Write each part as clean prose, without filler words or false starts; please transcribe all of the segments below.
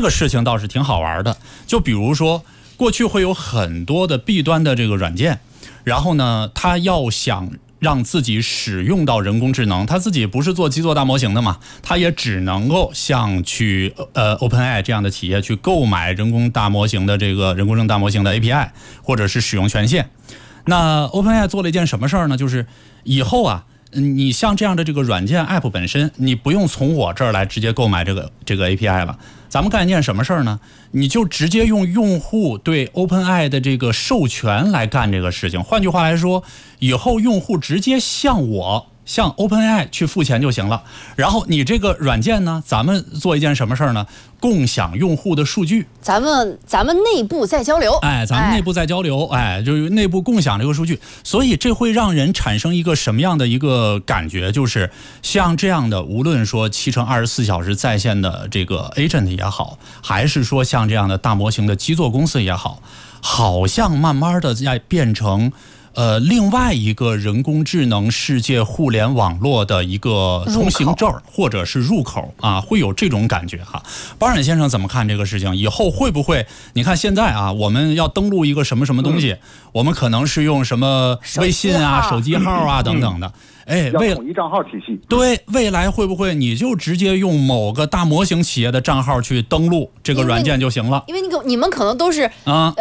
个事情倒是挺好玩的。就比如说，过去会有很多的弊端的这个软件，然后呢，它要想让自己使用到人工智能，他自己不是做基座大模型的嘛，他也只能够像去OpenAI 这样的企业去购买人工大模型的这个人工智能大模型的 API 或者是使用权限。那 OpenAI 做了一件什么事儿呢？就是以后啊，你像这样的这个软件 App 本身，你不用从我这儿来直接购买这个 API 了。咱们干一件什么事儿呢？你就直接用用户对 OpenAI 的这个授权来干这个事情。换句话来说，以后用户直接向 OpenAI 去付钱就行了。然后你这个软件呢，咱们做一件什么事儿呢？共享用户的数据， 咱们内部再交流， 咱们内部再交流，就是内部共享这个数据，所以这会让人产生一个什么样的一个感觉？就是像这样的，无论说7×24小时在线的这个 agent 也好，还是说像这样的大模型的基座公司也好，好像慢慢的在变成另外一个人工智能世界互联网络的一个通行证或者是入口啊，会有这种感觉哈。包冉先生怎么看这个事情？以后会不会？你看现在啊，我们要登录一个什么什么东西，我们可能是用什么微信啊、手机号啊等等的。 要统一账号体系。 对，未来会不会你就直接用某个大模型企业的账号去登录这个软件就行了？ 因为你们可能都是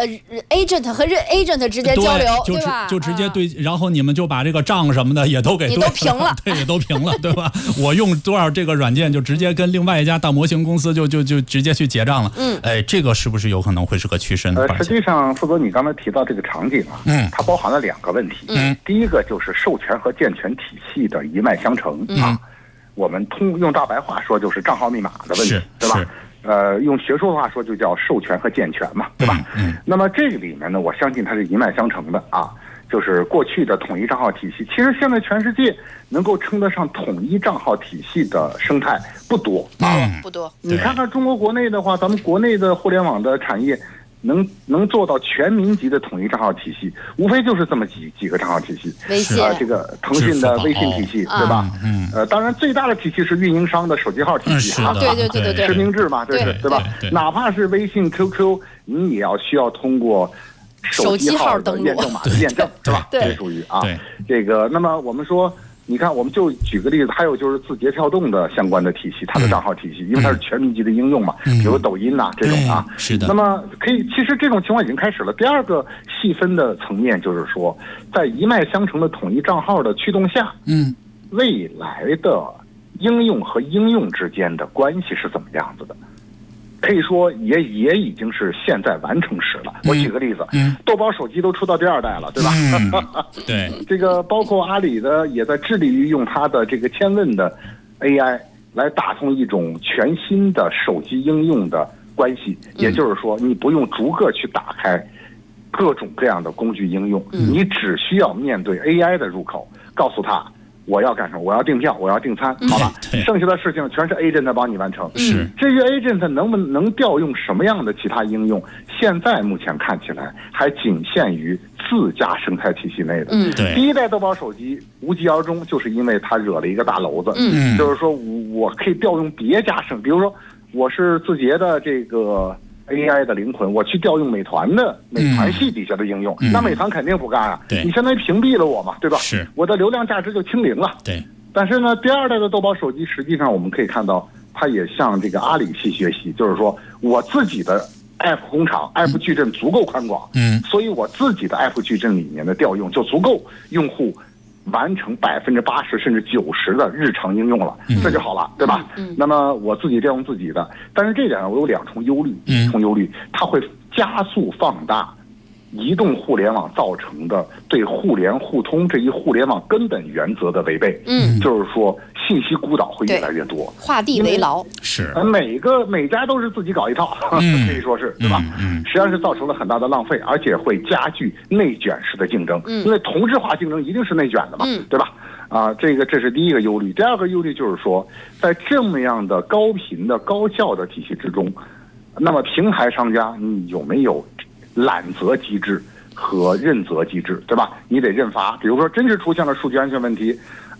agent 和agent 之间交流，对吧？ 就直接对，然后你们就把这个账什么的也都给平了， 对，也都平了，对吧？我用多少这个软件，就直接跟另外一家大模型公司就直接去结账了。这个是不是有可能会是个趋势呢？ 实际上，负责你刚才提到这个场景啊，它包含了2个问题。第一个就是授权和健全体系的一脉相承啊。我们用大白话说就是账号密码的问题，对吧？用学术的话说就叫授权和健全嘛，对吧？那么这个里面呢，我相信它是一脉相承的啊。就是过去的统一账号体系，其实现在全世界能够称得上统一账号体系的生态不多啊， 不多。 你看看中国国内的话，咱们国内的互联网的产业能做到全民级的统一账号体系，无非就是这么几个账号体系。 微信这个腾讯的微信体系，对吧？当然最大的体系是运营商的手机号体系啊， 对， 实名制嘛，这是对吧？哪怕是微信、QQ， 你也需要通过手机号的验证码的验证，是吧？这属于啊，这个。那么我们说，你看，我们就举个例子，还有就是字节跳动的相关的体系，它的账号体系，因为它是全民级的应用嘛，比如抖音呐这种啊。 是的。 那么其实这种情况已经开始了。第二个细分的层面就是说，在一脉相承的统一账号的驱动下，未来的应用和应用之间的关系是怎么样子的？可以说也已经是现在完成时了。我举个例子，豆包手机都出到第2代了，对吧？ 对， 这个包括阿里的也在致力于用它的这个千问的 AI 来打通一种全新的手机应用的关系。也就是说，你不用逐个去打开各种各样的工具应用，你只需要面对 AI 的入口，告诉它我要干什么？我要订票，我要订餐，好吧？剩下的事情全是 agent 帮你完成。至于 agent 能调用什么样的其他应用，现在目前看起来还仅限于自家生态体系内的。第1代豆包手机无疾而终，就是因为它惹了一个大娄子。就是说我可以调用别家比如说我是字节的这个AI 的灵魂，我去调用美团系底下的应用，那美团肯定不干啊！你相当于屏蔽了我嘛，对吧？我的流量价值就清零了。但是呢，第2代的豆包手机，实际上我们可以看到，它也向这个阿里系学习，就是说我自己的 App 工厂、App 矩阵足够宽广，所以我自己的 App 矩阵里面的调用就足够用户完成80%甚至90%的日常应用了，这就好了，对吧？那么我自己调用自己的，但是这点我有2重忧虑，它会加速放大移动互联网造成的对互联互通这一互联网根本原则的违背。就是说信息孤岛会越来越多， 画地为牢。 是每家都是自己搞一套，可以说是，对吧？实际上是造成了很大的浪费，而且会加剧内卷式的竞争。因为同质化竞争一定是内卷的嘛，对吧？这是第一个忧虑。第2个忧虑就是说，在这么样的高频的高效的体系之中，那么平台商家你有没有揽责机制和认责机制，对吧？你得认罚。比如说真是出现了数据安全问题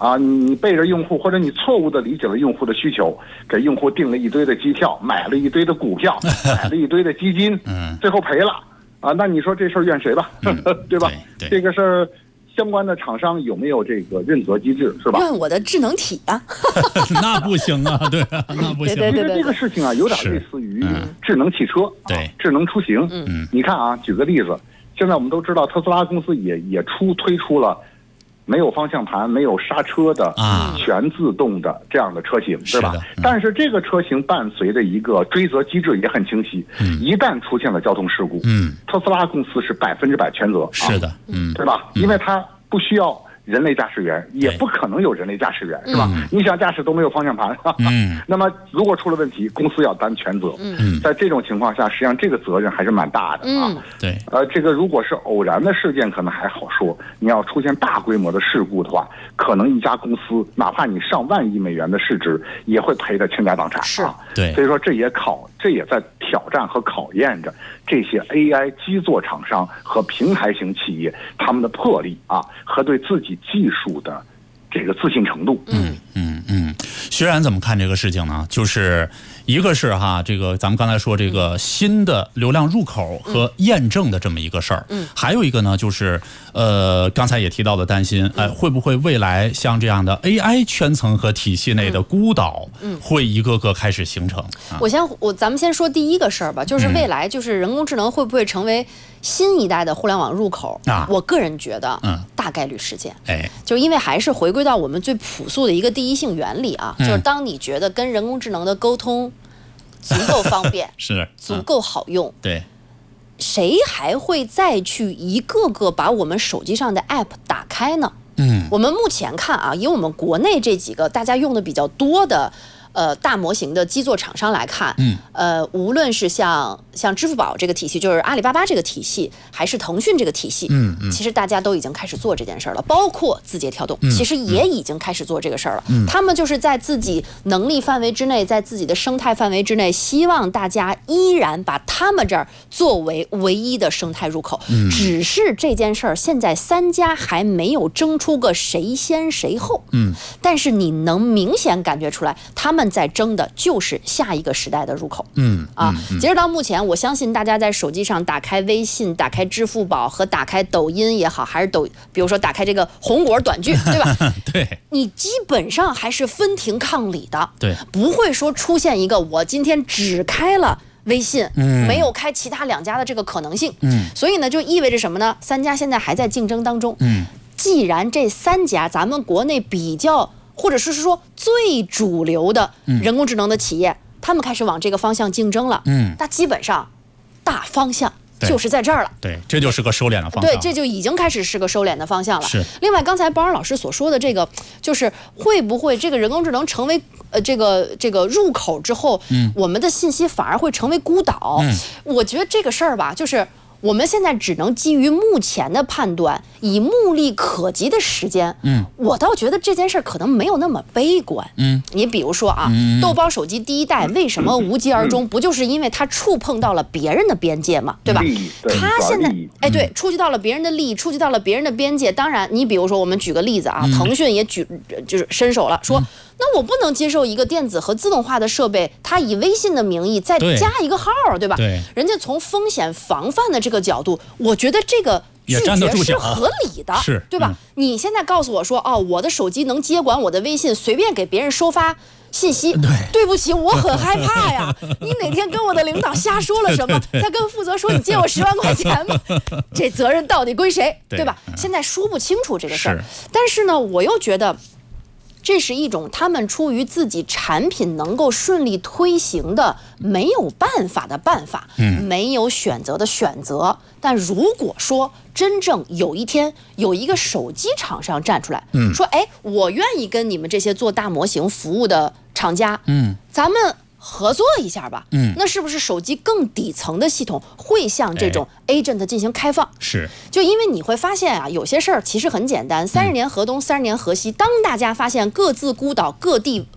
啊，你背着用户或者你错误的理解了用户的需求，给用户订了一堆的机票，买了一堆的股票，买了一堆的基金，最后赔了啊，那你说这事儿怨谁吧？对吧？ 对， 这个事儿相关的厂商有没有这个认责机制，是吧？ 怨我的智能体啊， 那不行啊，对啊，那不行。 对其实这个事情啊，有点类似于智能汽车， 对， 智能出行。你看啊，举个例子，现在我们都知道特斯拉公司也推出了没有方向盘、没有刹车的全自动的这样的车型，对吧？但是这个车型伴随着一个追责机制也很清晰，一旦出现了交通事故，特斯拉公司是100%全责， 是的， 对吧？因为它不需要人类驾驶员，也不可能有人类驾驶员，是吧？你想驾驶都没有方向盘，那么如果出了问题，公司要担全责。在这种情况下，实际上这个责任还是蛮大的啊。 对， 这个如果是偶然的事件，可能还好说；你要出现大规模的事故的话，可能一家公司哪怕你上万亿美元的市值，也会赔得倾家荡产。 是， 对。 所以说，这也在挑战和考验着这些 AI 基座厂商和平台型企业他们的魄力啊，和对自己技术的这个自信程度。 薛然怎么看这个事情呢？就是一个是这个咱们刚才说这个新的流量入口和验证的这么一个事儿，还有一个呢就是刚才也提到的担心，会不会未来像这样的 AI 圈层和体系内的孤岛，会一个个开始形成？ 咱们先说第一个事儿吧，就是未来就是人工智能会不会成为新一代的互联网入口？我个人觉得，大概率事件。就因为还是回归到我们最朴素的一个第一性原理啊，就是当你觉得跟人工智能的沟通足够方便， 是足够好用， 对， 谁还会再去一个个把我们手机上的 app 打开呢？我们目前看啊，以我们国内这几个大家用的比较多的大模型的基座厂商来看，无论是像支付宝这个体系，就是阿里巴巴这个体系，还是腾讯这个体系，其实大家都已经开始做这件事儿了。包括字节跳动，其实也已经开始做这个事儿了。他们就是在自己能力范围之内，在自己的生态范围之内，希望大家依然把他们这儿作为唯一的生态入口。只是这件事儿现在3家还没有争出个谁先谁后。但是你能明显感觉出来，他们在争的就是下一个时代的入口。截止到目前，我相信大家在手机上打开微信、打开支付宝和打开抖音也好，还是比如说打开这个红果短剧，对吧？ 对， 你基本上还是分庭抗礼的。 对， 不会说出现一个我今天只开了微信，没有开其他2家的这个可能性。所以呢，就意味着什么呢？3家现在还在竞争当中。既然这3家咱们国内比较，或者是说最主流的人工智能的企业，他们开始往这个方向竞争了。那基本上大方向就是在这儿了。 对，这就是个收敛的方向。 对，这就已经开始是个收敛的方向了。 是。 另外，刚才包尔老师所说的这个，就是会不会这个人工智能成为这个入口之后，我们的信息反而会成为孤岛？我觉得这个事儿吧，就是我们现在只能基于目前的判断，以目力可及的时间，我倒觉得这件事可能没有那么悲观。你比如说啊，豆包手机第1代为什么无疾而终？不就是因为它触碰到了别人的边界嘛，对吧？它现在对，触及到了别人的利益，触及到了别人的边界。当然，你比如说我们举个例子啊，腾讯也就是伸手了，说那我不能接受一个电子和自动化的设备，它以微信的名义再加一个号，对吧？ 对， 人家从风险防范的这个角度，我觉得这个拒绝是合理的，对吧？你现在告诉我说，我的手机能接管我的微信，随便给别人收发信息，对不起，我很害怕呀。你哪天跟我的领导瞎说了什么，再跟负责说你借我10万块钱吧，这责任到底归谁，对吧？现在说不清楚这个事儿，但是呢，我又觉得这是一种他们出于自己产品能够顺利推行的没有办法的办法，没有选择的选择。但如果说真正有一天有一个手机厂商站出来，说，我愿意跟你们这些做大模型服务的厂家，咱们合作一下吧。那是不是手机更底层的系统会向这种 agent 进行开放？ 是， 就因为你会发现啊，有些事儿其实很简单，30年河东，30年河西。当大家发现各自孤岛、各地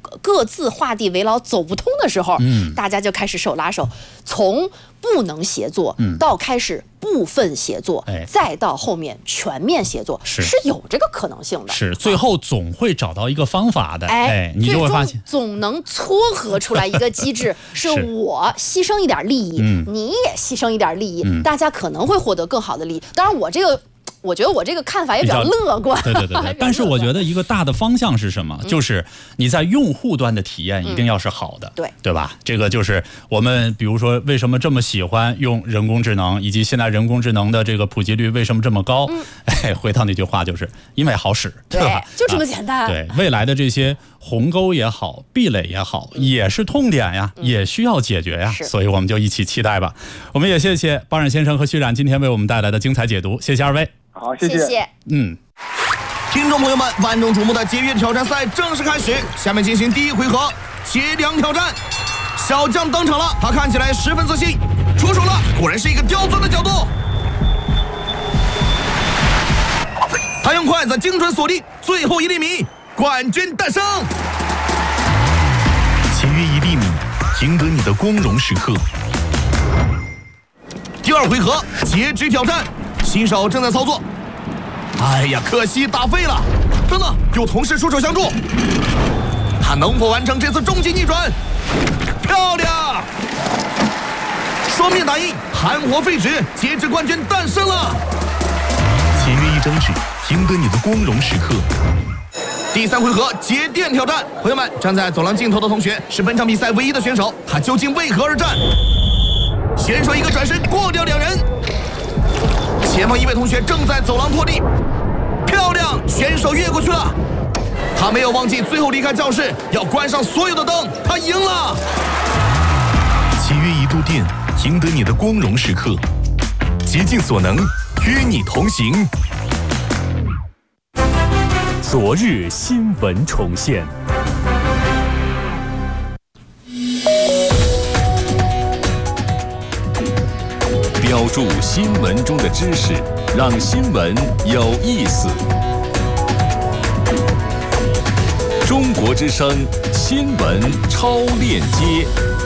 各自画地为牢走不通的时候，大家就开始手拉手，从不能协作到开始部分协作，再到后面全面协作，是有这个可能性的。 是，最后总会找到一个方法的。你就会发现， 总能撮合出来一个机制，是我牺牲一点利益，你也牺牲一点利益，大家可能会获得更好的利益。当然，我觉得我这个看法也比较乐观。 对。但是我觉得一个大的方向是什么？就是你在用户端的体验一定要是好的，对吧？这个就是我们比如说为什么这么喜欢用人工智能，以及现在人工智能的这个普及率为什么这么高？回到那句话，就是因为好使，对吧？ 就这么简单。 对，未来的这些鸿沟也好，壁垒也好，也是痛点呀，也需要解决呀。所以我们就一起期待吧。我们也谢谢包冉先生和徐冉今天为我们带来的精彩解读，谢谢二位。 好，谢谢。 听众朋友们，万众瞩目的节约挑战赛正式开始，下面进行第一回合节粮挑战。小将登场了，他看起来十分自信，出手了，果然是一个刁钻的角度。他用筷子精准锁定最后1厘米，冠军诞生。 节约1厘米，赢得你的光荣时刻。 第二回合截肢挑战，新手正在操作。哎呀，可惜打废了。等等，有同事出手相助，他能否完成这次终极逆转？漂亮！双面打印，含活废纸，截肢冠军诞生了。 节约1张纸，赢得你的光荣时刻。 第三回合节电挑战，朋友们，站在走廊尽头的同学是本场比赛唯一的选手，他究竟为何而战？选手一个转身过掉2人，前方一位同学正在走廊拖地，漂亮，选手越过去了。他没有忘记最后离开教室要关上所有的灯，他赢了。 节约1度电，赢得你的光荣时刻。竭尽所能，与你同行。 昨日新闻重现。 标注新闻中的知识，让新闻有意思。中国之声新闻超链接。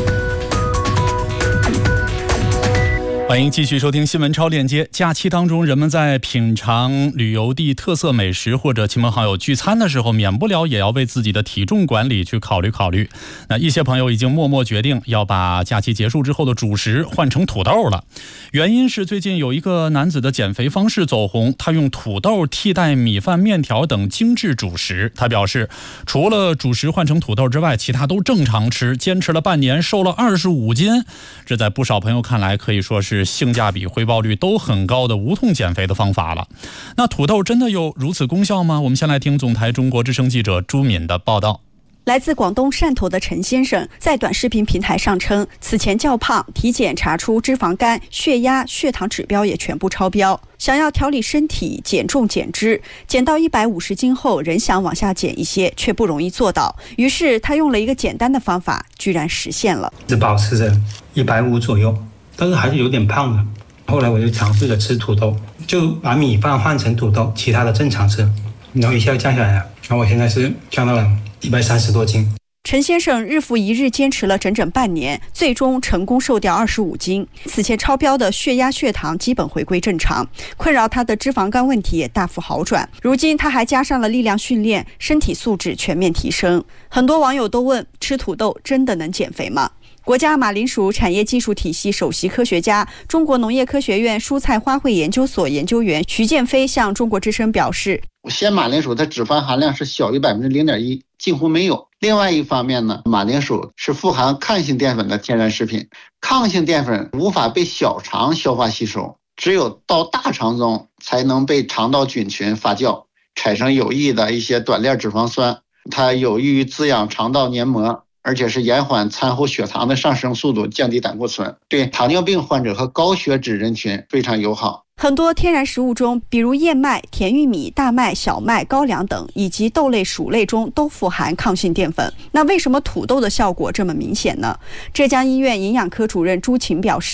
欢迎继续收听新闻超链接。假期当中，人们在品尝旅游地特色美食或者亲朋好友聚餐的时候，免不了也要为自己的体重管理去考虑考虑。那一些朋友已经默默决定要把假期结束之后的主食换成土豆了。原因是最近有一个男子的减肥方式走红，他用土豆替代米饭、面条等精致主食。他表示，除了主食换成土豆之外，其他都正常吃，坚持了半年，瘦了25斤。这在不少朋友看来，可以说是性价比、回报率都很高的无痛减肥的方法了。那土豆真的有如此功效吗？我们先来听总台中国之声记者朱敏的报道。 来自广东汕头的陈先生在短视频平台上称，此前较胖，体检查出脂肪肝、血压、血糖指标也全部超标，想要调理身体、减重减脂，减到150斤后仍想往下减一些，却不容易做到。于是他用了一个简单的方法，居然实现了。 只保持着150左右，但是还是有点胖的。后来我就尝试着吃土豆，就把米饭换成土豆，其他的正常吃，然后一下降下来了。然后我现在是降到了130多斤。 陈先生日复一日坚持了整整半年，最终成功瘦掉25斤。此前超标的血压、血糖基本回归正常，困扰他的脂肪肝问题也大幅好转。如今他还加上了力量训练，身体素质全面提升。很多网友都问，吃土豆真的能减肥吗？国家马铃薯产业技术体系首席科学家、中国农业科学院蔬菜花卉研究所研究员徐建飞向中国之声表示， 鲜马铃薯的脂肪含量是小于0.1%，近乎没有。另外一方面呢，马铃薯是富含抗性淀粉的天然食品，抗性淀粉无法被小肠消化吸收，只有到大肠中才能被肠道菌群发酵，产生有益的一些短链脂肪酸，它有益于滋养肠道黏膜，而且是延缓餐后血糖的上升速度，降低胆固醇，对糖尿病患者和高血脂人群非常友好。 很多天然食物中，比如燕麦、甜玉米、大麦、小麦、高粱等，以及豆类、薯类中都富含抗性淀粉。那为什么土豆的效果这么明显呢？浙江医院营养科主任朱琴表示，土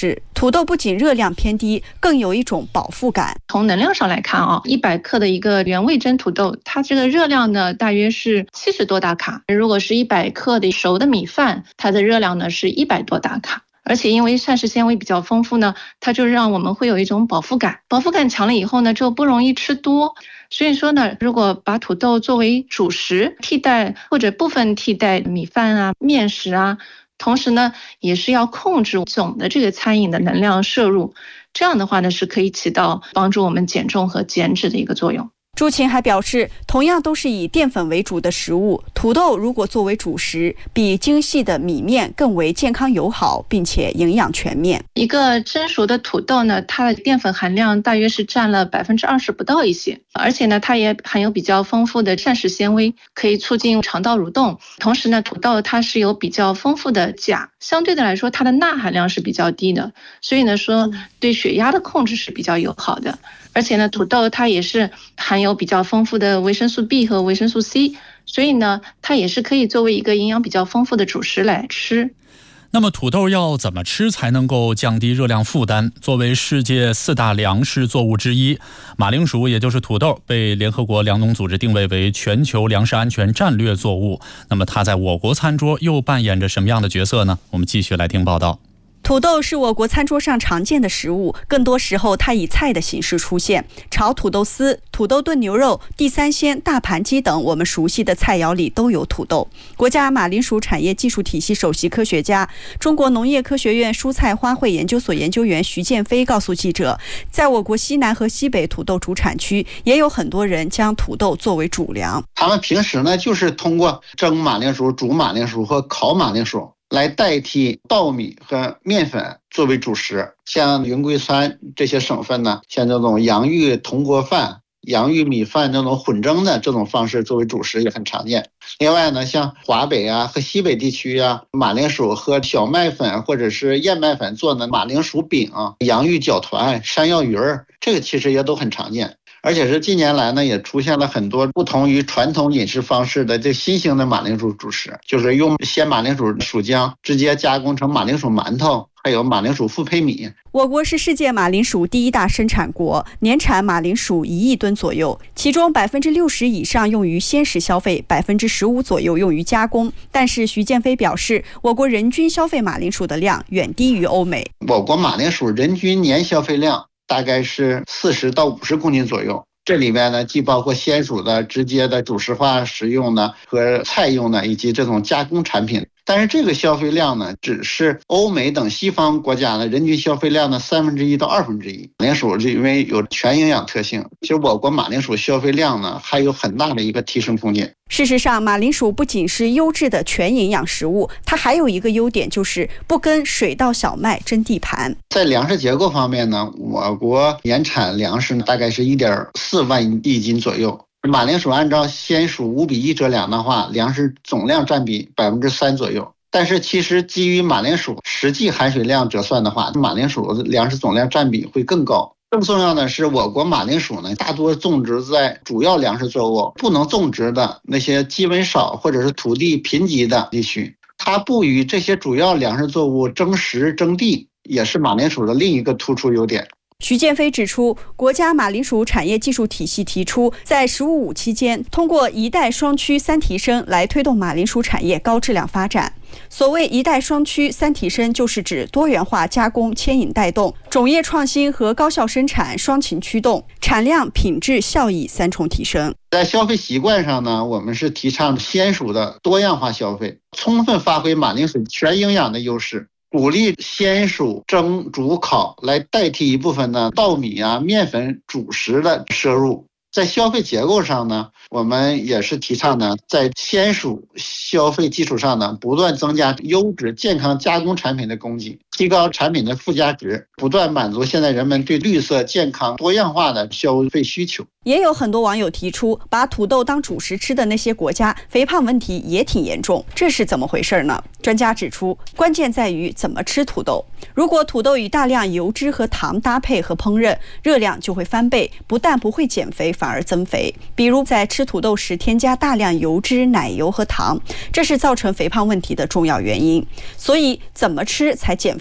土豆不仅热量偏低，更有一种饱腹感。 从能量上来看啊，100克的一个原味蒸土豆，它这个热量呢大约是70多大卡。如果是100克的熟的米饭，它的热量呢是100多大卡。而且因为膳食纤维比较丰富呢，它就让我们会有一种饱腹感。饱腹感强了以后呢，就不容易吃多。所以说呢，如果把土豆作为主食替代或者部分替代米饭啊、面食啊，同时呢，也是要控制总的这个餐饮的能量摄入，这样的话呢，是可以起到帮助我们减重和减脂的一个作用。 朱琴还表示，同样都是以淀粉为主的食物，土豆如果作为主食，比精细的米面更为健康友好，并且营养全面。 一个蒸熟的土豆呢，它的淀粉含量大约是占了20%不到一些，而且呢，它也含有比较丰富的膳食纤维，可以促进肠道蠕动。同时呢，土豆它是有比较丰富的钾，相对的来说，它的钠含量是比较低的，所以呢说对血压的控制是比较友好的。而且呢，土豆它也是含有比较丰富的维生素 B 和维生素 C， 所以呢，它也是可以作为一个营养比较丰富的主食来吃。 那么土豆要怎么吃才能够降低热量负担？作为世界4大粮食作物之一，马铃薯也就是土豆被联合国粮农组织定位为全球粮食安全战略作物。那么它在我国餐桌又扮演着什么样的角色呢？我们继续来听报道。 土豆是我国餐桌上常见的食物，更多时候它以菜的形式出现。炒土豆丝、土豆炖牛肉、地三鲜、大盘鸡等我们熟悉的菜肴里都有土豆。国家马铃薯产业技术体系首席科学家、中国农业科学院蔬菜花卉研究所研究员徐建飞告诉记者，在我国西南和西北土豆主产区，也有很多人将土豆作为主粮。 他们平时呢，就是通过蒸马铃薯、煮马铃薯和烤马铃薯来代替稻米和面粉作为主食。像云贵川这些省份呢，像这种洋芋铜锅饭、洋芋米饭这种混蒸的这种方式作为主食也很常见。另外呢，像华北啊和西北地区啊，马铃薯和小麦粉或者是燕麦粉做的马铃薯饼、洋芋饺团、山药鱼儿，这个其实也都很常见。而且是近年来呢，也出现了很多不同于传统饮食方式的这新型的马铃薯主食，就是用鲜马铃薯薯浆直接加工成马铃薯馒头，还有马铃薯复配米。 我国是世界马铃薯第1大生产国，年产马铃薯1亿吨左右，其中60%以上用于鲜食消费，15%左右用于加工。但是徐建飞表示，我国人均消费马铃薯的量远低于欧美。 我国马铃薯人均年消费量大概是40到50公斤左右，这里面呢既包括鲜薯的直接的主食化食用的和菜用的，以及这种加工产品。但是这个消费量呢，只是欧美等西方国家的人均消费量的1/3到1/2。马铃薯因为有全营养特性，其实我国马铃薯消费量呢还有很大的一个提升空间。 事实上，马铃薯不仅是优质的全营养食物，它还有一个优点，就是不跟水稻、小麦争地盘。 在粮食结构方面呢，我国年产粮食大概是1.4万亿斤左右。马铃薯按照鲜薯5:1折量的话，粮食总量占比3%左右。但是其实基于马铃薯实际含水量折算的话，马铃薯粮食总量占比会更高。更重要的是，我国马铃薯呢，大多种植在主要粮食作物不能种植的那些基温少或者是土地贫瘠的地区，它不与这些主要粮食作物争食争地，也是马铃薯的另一个突出优点。 徐建飞指出，国家马铃薯产业技术体系提出，在“十五五”期间，通过一代双驱三提升来推动马铃薯产业高质量发展。所谓一代双驱三提升，就是指多元化加工牵引带动，种业创新和高效生产双擎驱动，产量、品质、效益3重提升。 在消费习惯上呢，我们是提倡鲜薯的多样化消费，充分发挥马铃薯全营养的优势，鼓励鲜薯蒸、煮、烤来代替一部分的稻米啊、面粉主食的摄入。在消费结构上呢，我们也是提倡呢，在鲜薯消费基础上呢，不断增加优质健康加工产品的供给，提高产品的附加值，不断满足现在人们对绿色、健康、多样化的消费需求。 也有很多网友提出，把土豆当主食吃的那些国家，肥胖问题也挺严重，这是怎么回事呢？专家指出，关键在于怎么吃土豆。如果土豆与大量油脂和糖搭配和烹饪，热量就会翻倍，不但不会减肥，反而增肥。比如在吃土豆时添加大量油脂、奶油和糖，这是造成肥胖问题的重要原因。所以怎么吃才减肥？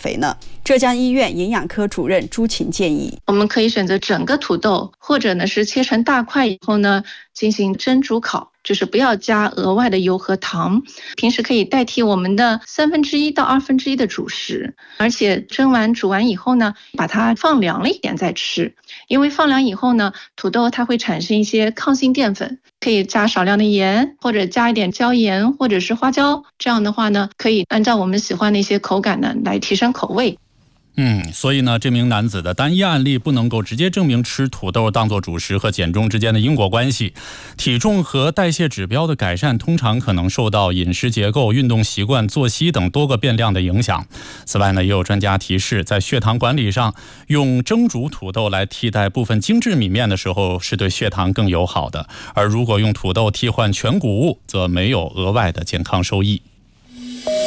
肥呢？浙江医院营养科主任朱琴建议， 我们可以选择整个土豆，或者呢是切成大块以后呢进行蒸煮烤，就是不要加额外的油和糖。平时可以代替我们的1/3到1/2的主食，而且蒸完煮完以后呢，把它放凉了一点再吃。因为放凉以后呢，土豆它会产生一些抗性淀粉，可以加少量的盐，或者加一点椒盐或者是花椒，这样的话呢，可以按照我们喜欢的一些口感呢来提升口味。 所以呢，这名男子的单一案例不能够直接证明吃土豆当作主食和减重之间的因果关系。体重和代谢指标的改善通常可能受到饮食结构、运动习惯、作息等多个变量的影响。此外呢，也有专家提示，在血糖管理上，用蒸煮土豆来替代部分精制米面的时候，是对血糖更友好的。而如果用土豆替换全谷物，则没有额外的健康收益。